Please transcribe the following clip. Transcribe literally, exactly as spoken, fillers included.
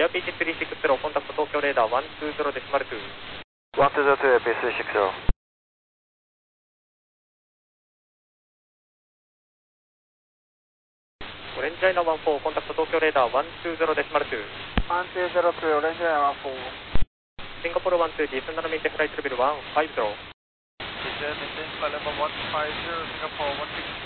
エアピーチスリーシックスゼロ、コンタクト東京レーダーワンツーゼロデシマルツー。 ワンツーゼロツーエアピースリーシックスゼロ。 オレンジアイナワンフォー、コンタクト東京レーダーワンツーゼロデシマルツー。 ワンツーゼロツー、オレンジアイナワンフォー。 シンガポールワンツー、ディスナルメイテフライトレベルワンファイブゼロ。 Descend, maintain flight level one five zero, Singapore one six